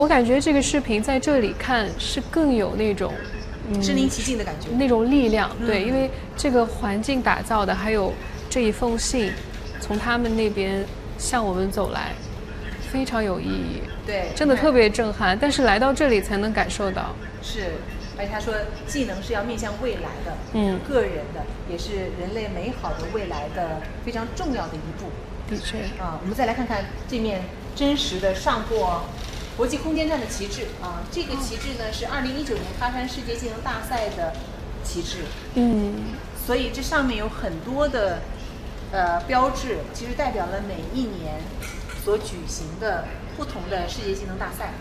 我感觉这个视频在这里看是更有那种身临其境的感觉， 那种力量。对，因为这个环境打造的，还有这一封信从他们那边向我们走来，非常有意义。 对， 真的特别震撼。但是来到这里才能感受到。 是，而且他说，技能是要面向未来的，个人的，也是人类美好的未来的非常重要的一步。 的确啊，我们再来看看这面真实的上过国际空间站的旗帜啊，这个旗帜呢是2019年喀山世界技能大赛的旗帜。所以这上面有很多的标志，其实代表了每一年所举行的不同的世界技能大赛。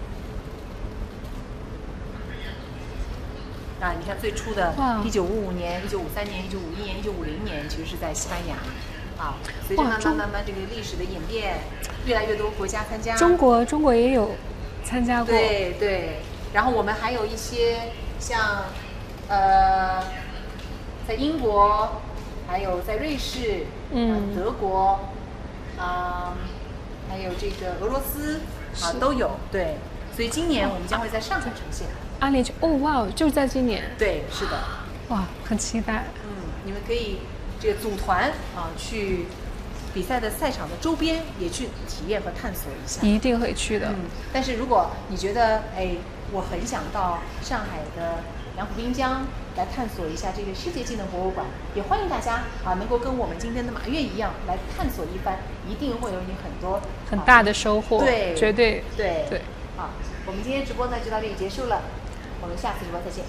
啊，你看最初的1955年、1953年、1951年、1950年，其实是在西班牙。啊，随着慢慢这个历史的演变，越来越多国家参加。中国也有参加过。 对对，然后我们还有一些像在英国，还有在瑞士，德国，还有这个俄罗斯啊都有。对，所以今年我们将会在上海呈现。 阿联酋哇，就是在今年。 对，是的。 哇，很期待。 你们可以这个组团啊去比赛的赛场的周边也去体验和探索一下。 一定会去的。 但是如果你觉得我很想到上海的杨浦滨江来探索一下这个世界技能博物馆，也欢迎大家啊能够跟我们今天的马月一样来探索一番，一定会有你很大的收获。 对， 绝对对。好，我们今天直播呢就到这里结束了，我们下次直播再见。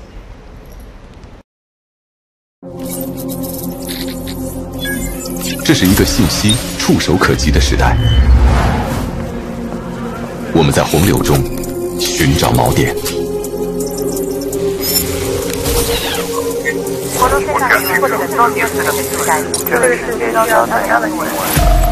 这是一个信息触手可及的时代，我们在洪流中寻找锚点。 活动现场或者当天的比赛，这个世界需要怎样的你？